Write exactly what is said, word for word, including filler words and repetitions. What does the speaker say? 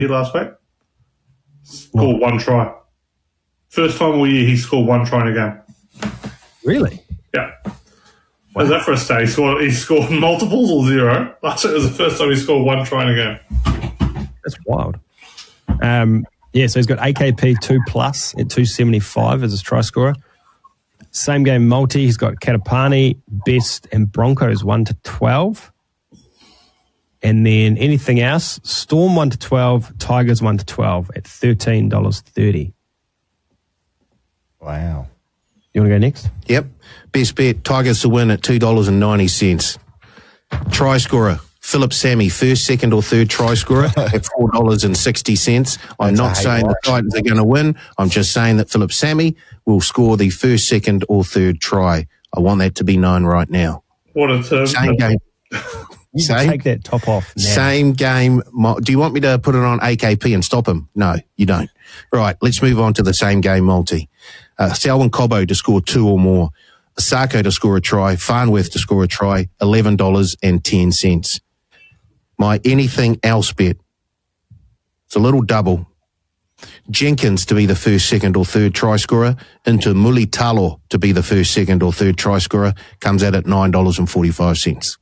last week. Scored what? one try. First time all year he scored one try in a game. Really? Yeah. Wow. How's that for a start? He scored, he scored multiples or zero? Last week was the first time he scored one try in a game. That's wild. Um, yeah, so he's got A K P two plus at two seventy-five as his try scorer. Same game multi, he's got Katapani, Best, and Broncos one to twelve. And then anything else, Storm one to twelve, Tigers one to twelve at thirteen dollars thirty. Wow. You want to go next? Yep. Best bet, Tigers to win at two dollars ninety. Try scorer, Philip Sammy, first, second or third try scorer at four dollars sixty. I'm That's not saying the Titans are going to win. I'm just saying that Philip Sammy will score the first, second or third try. I want that to be known right now. What a term. Same game. You Same, take that top off now. Same game. Do you want me to put it on A K P and stop him? No, you don't. Right, let's move on to the same game multi. Uh, Selwyn Cobbo to score two or more. Asako to score a try. Farnworth to score a try. eleven dollars ten. My anything else bet. It's a little double. Jenkins to be the first, second or third try scorer. Into Muli Talo to be the first, second or third try scorer. Comes out at nine dollars forty-five.